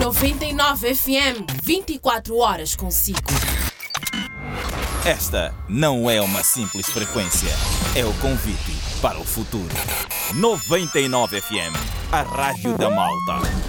99 FM, 24 horas consigo. Esta não é uma simples frequência, é o convite para o futuro. 99 FM, a rádio da Malta.